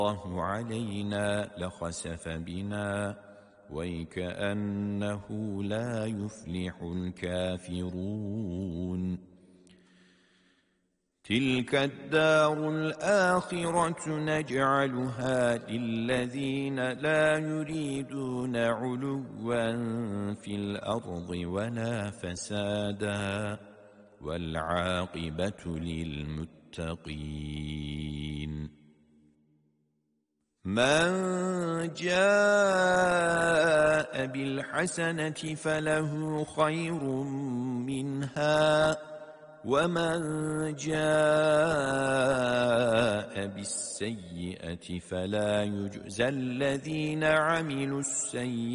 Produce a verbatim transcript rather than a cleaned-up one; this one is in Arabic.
الله علينا لخسف بنا وكأنه لا يفلح الكافرون تلك الدار الآخرة نجعلها للذين لا يريدون علوا في الأرض ولا فسادا والعاقبة للمتقين من جاء بالحسنة فله خير منها ومن جاء بالسيئة فلا يجزى الذين عملوا السيئة